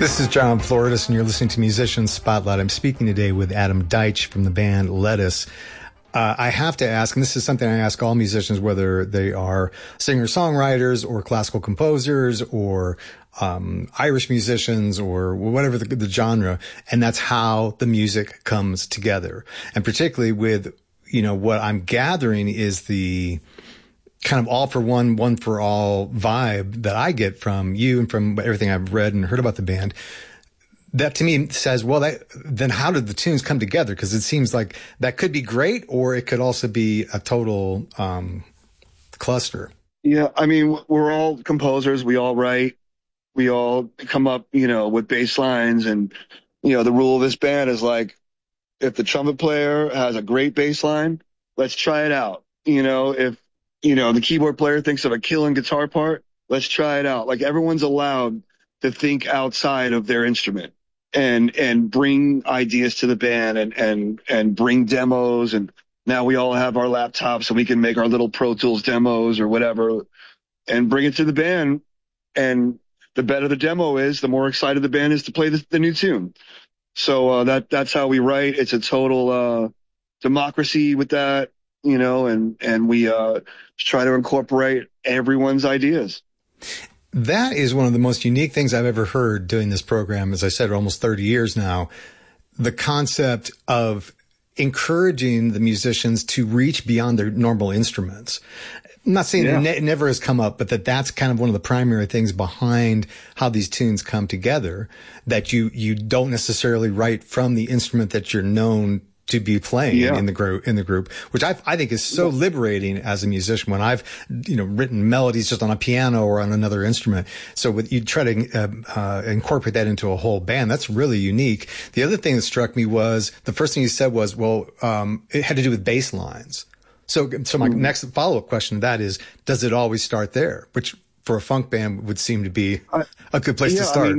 This is John Floridas, and you're listening to Musician Spotlight. I'm speaking today with Adam Deitch from the band Lettuce. I have to ask, and this is something I ask all musicians, whether they are singer-songwriters or classical composers or Irish musicians or whatever the genre, and that's how the music comes together. And particularly with, what I'm gathering is the kind of all for one for all vibe that I get from you and from everything I've read and heard about the band. That to me says, well, then how did the tunes come together? Because it seems like that could be great, or it could also be a total cluster. Yeah, I mean, we're all composers. We all write. We all come up, with bass lines. And, the rule of this band is like, if the trumpet player has a great bass line, let's try it out. If the keyboard player thinks of a killing guitar part, let's try it out. Like, everyone's allowed to think outside of their instrument and bring ideas to the band and bring demos. And now we all have our laptops so we can make our little Pro Tools demos or whatever and bring it to the band. And the better the demo is, the more excited the band is to play the new tune. So that's how we write. It's a total democracy with that. And we try to incorporate everyone's ideas. That is one of the most unique things I've ever heard doing this program. As I said, almost 30 years now, the concept of encouraging the musicians to reach beyond their normal instruments. I'm not saying it never has come up, but that's kind of one of the primary things behind how these tunes come together, that you don't necessarily write from the instrument that you're known to be playing in the group, which I think is so liberating as a musician when I've, written melodies just on a piano or on another instrument. So you try to incorporate that into a whole band. That's really unique. The other thing that struck me was the first thing you said was, it had to do with bass lines. So my next follow-up question to that is, does it always start there? Which for a funk band would seem to be a good place to start.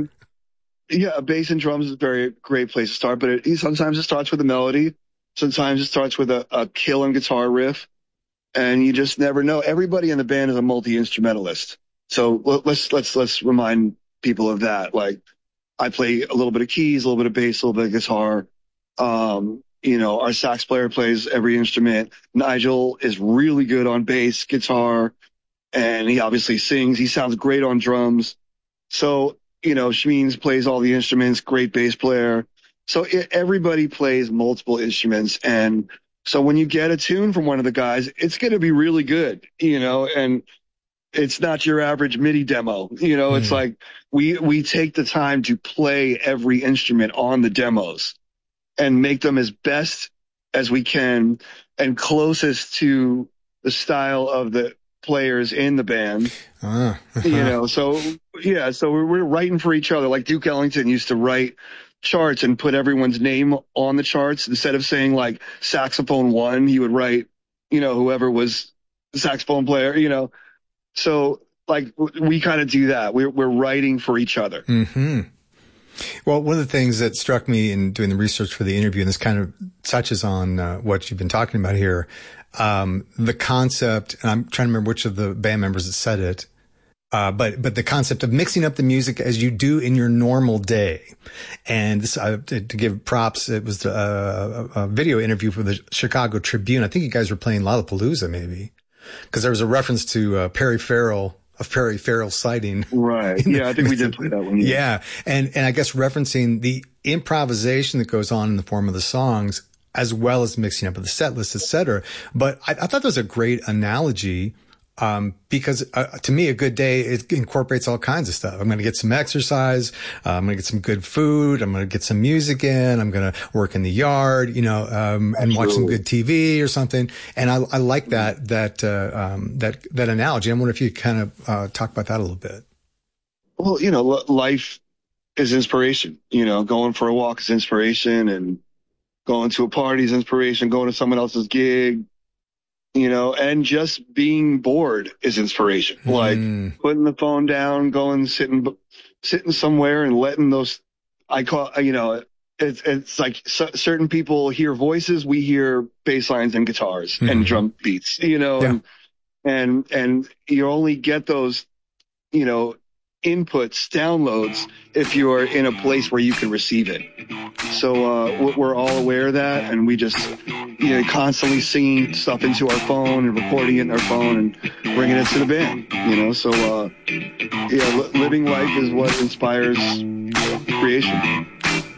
Bass and drums is a very great place to start, but sometimes it starts with a melody. Sometimes it starts with a killing guitar riff, and you just never know. Everybody in the band is a multi-instrumentalist. So let's remind people of that. Like, I play a little bit of keys, a little bit of bass, a little bit of guitar. Our sax player plays every instrument. Nigel is really good on bass, guitar, and he obviously sings. He sounds great on drums. So, Shmeens plays all the instruments, great bass player. So everybody plays multiple instruments. And so when you get a tune from one of the guys, it's going to be really good, and it's not your average MIDI demo. It's like we take the time to play every instrument on the demos and make them as best as we can and closest to the style of the players in the band. So we're writing for each other. Like Duke Ellington used to write charts and put everyone's name on the charts. Instead of saying like saxophone 1, he would write, whoever was the saxophone player, So like we kind of do that. We're writing for each other. Mm-hmm. Well, one of the things that struck me in doing the research for the interview, and this kind of touches on what you've been talking about here, the concept, and I'm trying to remember which of the band members that said it, but the concept of mixing up the music as you do in your normal day. And this, to give props, it was a video interview for the Chicago Tribune. I think you guys were playing Lollapalooza maybe, because there was a reference to Perry Farrell sighting. Right. Yeah, I think we did play that one. Yeah. And I guess referencing the improvisation that goes on in the form of the songs, as well as mixing up with the set list, et cetera. But I thought that was a great analogy, because to me, a good day, it incorporates all kinds of stuff. I'm going to get some exercise. I'm going to get some good food. I'm going to get some music in. I'm going to work in the yard, and watch some good TV or something. And I like that analogy. I wonder if you kind of talk about that a little bit. Well, life is inspiration. Going for a walk is inspiration, and going to a party is inspiration. Going to someone else's gig, and just being bored is inspiration. Like putting the phone down, going, sitting somewhere and letting those, it's like certain people hear voices. We hear bass lines and guitars and drum beats, and you only get those, inputs, downloads, if you're in a place where you can receive it. So we're all aware of that, and we just constantly singing stuff into our phone and recording it in our phone and bringing it to the band. So living life is what inspires creation.